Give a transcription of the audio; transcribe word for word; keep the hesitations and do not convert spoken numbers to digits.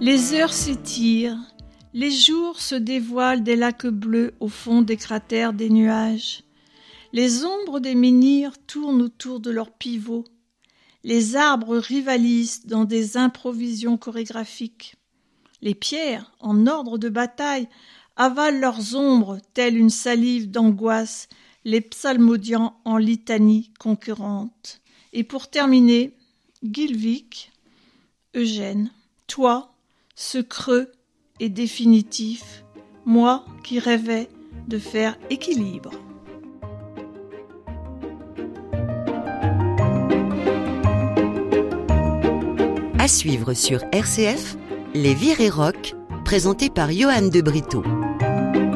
Les heures s'étirent, les jours se dévoilent des lacs bleus au fond des cratères des nuages. Les ombres des menhirs tournent autour de leurs pivots. Les arbres rivalisent dans des improvisions chorégraphiques. Les pierres, en ordre de bataille, avalent leurs ombres telle une salive d'angoisse, les psalmodiant en litanie concurrente. Et pour terminer, Gilvik, Eugène, toi, ce creux est définitif, moi qui rêvais de faire équilibre. À suivre sur R C F, Les Virées Rock, présenté par Johan de Brito.